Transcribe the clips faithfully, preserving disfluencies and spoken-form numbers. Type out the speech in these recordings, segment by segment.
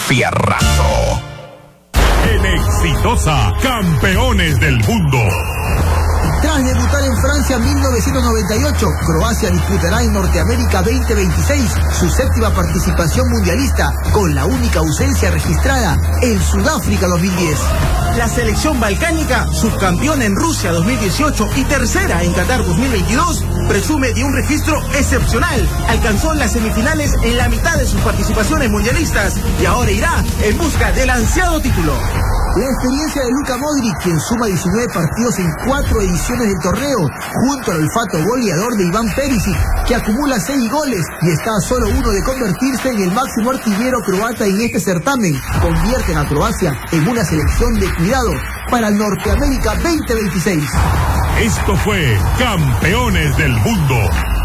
fierrazo. En Exitosa, campeones del mundo. Tras debutar en Francia en mil novecientos noventa y ocho, Croacia disputará en Norteamérica veinte veintiséis su séptima participación mundialista, con la única ausencia registrada en Sudáfrica dos mil diez. La selección balcánica, subcampeona en Rusia dos mil dieciocho y tercera en Qatar dos mil veintidós, presume de un registro excepcional. Alcanzó las semifinales en la mitad de sus participaciones mundialistas y ahora irá en busca del ansiado título. La experiencia de Luka Modric, quien suma diecinueve partidos en cuatro ediciones del torneo, junto al olfato goleador de Iván Perisic, que acumula seis goles y está a solo uno de convertirse en el máximo artillero croata en este certamen, convierten a Croacia en una selección de cuidado para el Norteamérica veinte veintiséis. Esto fue Campeones del Mundo.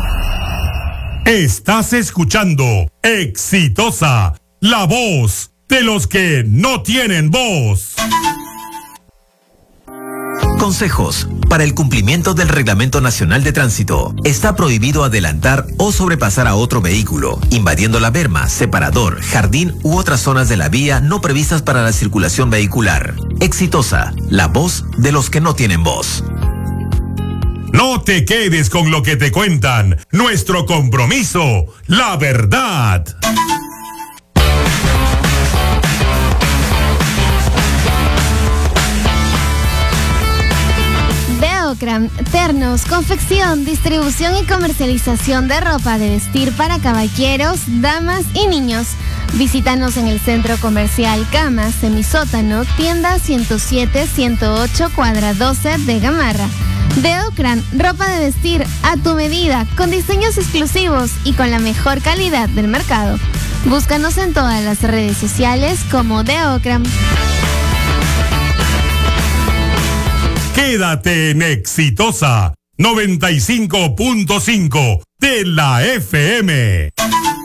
Estás escuchando Exitosa, la voz de los que no tienen voz. Consejos. Para el cumplimiento del Reglamento Nacional de Tránsito, está prohibido adelantar o sobrepasar a otro vehículo, invadiendo la berma, separador, jardín u otras zonas de la vía no previstas para la circulación vehicular. Exitosa, la voz de los que no tienen voz. No te quedes con lo que te cuentan. Nuestro compromiso, la verdad. Beocram, ternos, confección, distribución y comercialización de ropa de vestir para caballeros, damas y niños. Visítanos en el Centro Comercial Cama, Semisótano, tienda ciento siete, ciento ocho, cuadra doce de Gamarra. Beocram, ropa de vestir a tu medida, con diseños exclusivos y con la mejor calidad del mercado. Búscanos en todas las redes sociales como Beocram. Quédate en Exitosa noventa y cinco punto cinco de la F M.